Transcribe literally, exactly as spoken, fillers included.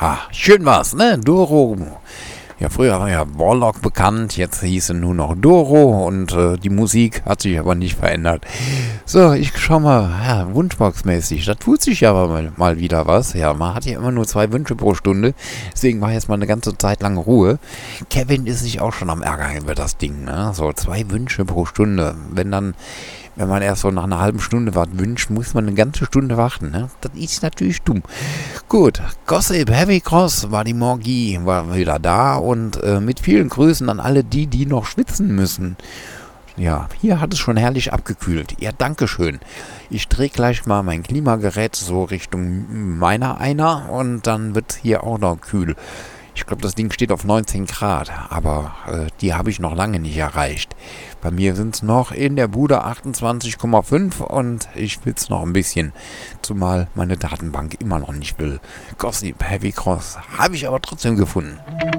Ha, schön war's, ne? Doro. Ja, früher war ja Warlock bekannt, jetzt hieß er nur noch Doro und äh, die Musik hat sich aber nicht verändert. So, ich schau mal, ja, Wunschbox-mäßig, da tut sich ja aber mal, mal wieder was. Ja, man hat ja immer nur zwei Wünsche pro Stunde, deswegen war jetzt mal eine ganze Zeit lang Ruhe. Kevin ist sich auch schon am Ärgern über das Ding, ne? So, zwei Wünsche pro Stunde. Wenn dann, wenn man erst so nach einer halben Stunde was wünscht, muss man eine ganze Stunde warten, ne? Das ist natürlich dumm. Gut, Gossip Heavy Cross war die Morgie, war wieder da und äh, mit vielen Grüßen an alle die, die noch schwitzen müssen. Ja, hier hat es schon herrlich abgekühlt. Ja, dankeschön. Ich drehe gleich mal mein Klimagerät so Richtung meiner einer und dann wird hier auch noch kühl. Ich glaube, das Ding steht auf neunzehn Grad, aber äh, die habe ich noch lange nicht erreicht. Bei mir sind es noch in der Bude achtundzwanzig Komma fünf und ich schwitze noch ein bisschen, zumal meine Datenbank immer noch nicht will. Gossip Heavy Cross habe ich aber trotzdem gefunden.